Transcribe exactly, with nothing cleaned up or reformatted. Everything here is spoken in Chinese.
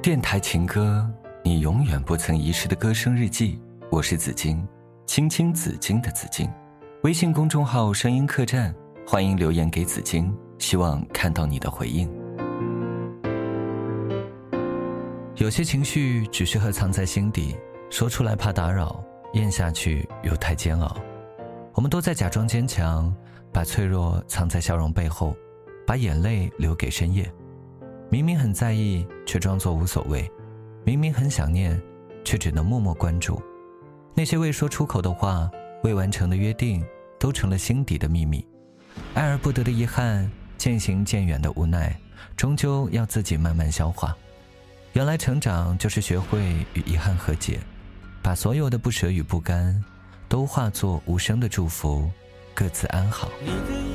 电台情歌，你永远不曾遗失的歌声日记。我是紫金，青青紫金的紫金。微信公众号声音客栈，欢迎留言给紫金，希望看到你的回应。有些情绪只适合藏在心底，说出来怕打扰，咽下去又太煎熬。我们都在假装坚强，把脆弱藏在笑容背后，把眼泪留给深夜。明明很在意，却装作无所谓；明明很想念，却只能默默关注。那些未说出口的话，未完成的约定，都成了心底的秘密。爱而不得的遗憾，渐行渐远的无奈，终究要自己慢慢消化。原来成长就是学会与遗憾和解，把所有的不舍与不甘都化作无声的祝福，各自安好。 你的